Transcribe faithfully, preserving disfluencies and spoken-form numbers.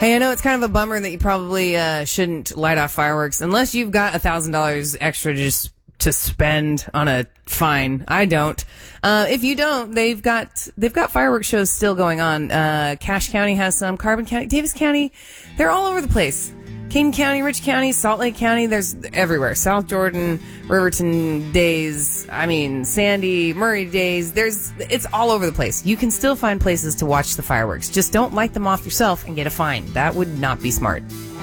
Hey, I know it's kind of a bummer that you probably uh, shouldn't light off fireworks unless you've got a thousand dollars extra to just to spend on a fine. I don't. Uh, if you don't, they've got they've got fireworks shows still going on. Uh, Cache County has some. Carbon County, Davis County, they're all over the place. Kane County, Rich County, Salt Lake County, there's everywhere. South Jordan, Riverton Days, I mean, Sandy, Murray Days, there's, it's all over the place. You can still find places to watch the fireworks. Just don't light them off yourself and get a fine. That would not be smart.